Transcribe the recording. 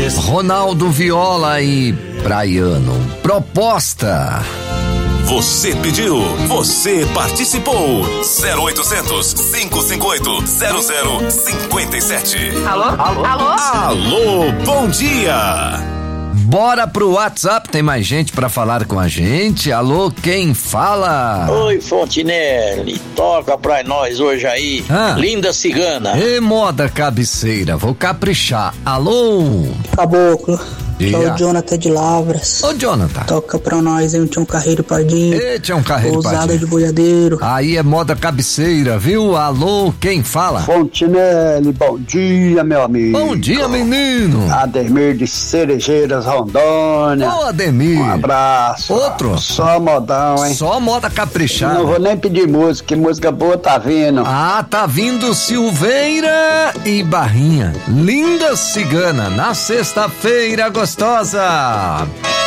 Ronaldo Viola e Praiano. Proposta. Você pediu, você participou. 0800 558 0057. Alô? Alô, bom dia. Bora pro WhatsApp, tem mais gente pra falar com a gente. Alô, quem fala? Oi, Fontinelli, toca pra nós hoje aí. Linda Cigana. E moda cabeceira, vou caprichar. Alô? Caboclo. É o Jonathan de Lavras. Ô, Jonathan. Toca pra nós, hein? Tinha um carreiro pardinho. E tinha um carreiro Pousada pardinho. de boiadeiro. Aí é moda cabeceira, viu? Alô, quem fala? Fontinelli, bom dia, meu amigo. Bom dia, menino. Ademir de Cerejeiras, Rondônia. Ô, Ademir. Um abraço. Outro? Só modão, hein? Só moda caprichada. Não vou nem pedir música, que música boa tá vindo. Ah, tá vindo Silveira e Barrinha. Linda Cigana, na sexta-feira gostosa.